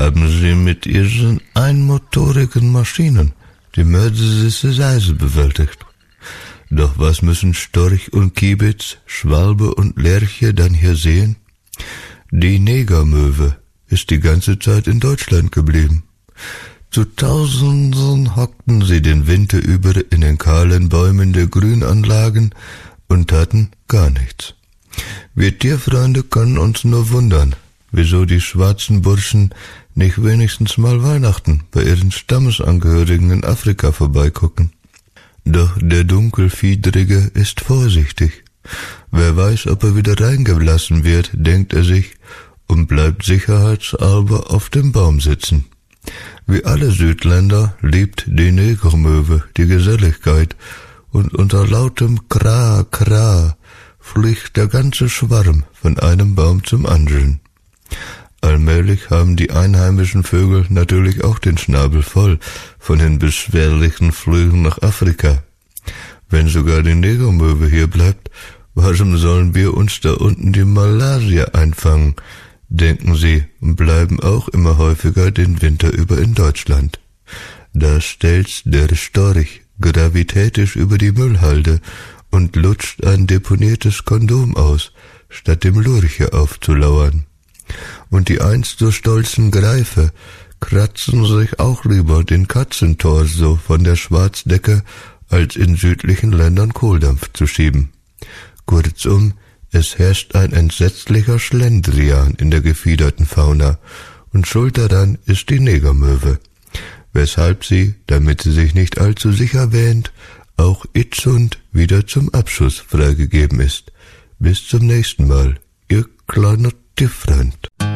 haben sie mit ihren einmotorigen Maschinen die mörderische Reise bewältigt. Doch was müssen Storch und Kiebitz, Schwalbe und Lerche dann hier sehen? Die Negermöwe ist die ganze Zeit in Deutschland geblieben. Zu Tausenden hockten sie den Winter über in den kahlen Bäumen der Grünanlagen und taten gar nichts. Wir Tierfreunde können uns nur wundern, wieso die schwarzen Burschen nicht wenigstens mal Weihnachten bei ihren Stammesangehörigen in Afrika vorbeigucken. Doch der Dunkelfiedrige ist vorsichtig. Wer weiß, ob er wieder reingelassen wird, denkt er sich, und bleibt sicherheitshalber auf dem Baum sitzen. Wie alle Südländer liebt die Negermöwe die Geselligkeit, und unter lautem Kra, Kra fliegt der ganze Schwarm von einem Baum zum anderen. Allmählich haben die einheimischen Vögel natürlich auch den Schnabel voll von den beschwerlichen Flügen nach Afrika. Wenn sogar die Negermöwe hier bleibt, warum sollen wir uns da unten die Malaria einfangen, denken sie, und bleiben auch immer häufiger den Winter über in Deutschland. Da stelzt der Storch gravitätisch über die Müllhalde und lutscht ein deponiertes Kondom aus, statt dem Lurche aufzulauern. Und die einst so stolzen Greife kratzen sich auch lieber den Katzentorso von der Schwarzdecke, als in südlichen Ländern Kohldampf zu schieben. Kurzum, es herrscht ein entsetzlicher Schlendrian in der gefiederten Fauna, und schuld daran ist die Negermöwe, weshalb sie, damit sie sich nicht allzu sicher wähnt, auch itzund wieder zum Abschuss freigegeben ist. Bis zum nächsten Mal, ihr kleiner Tierfreund.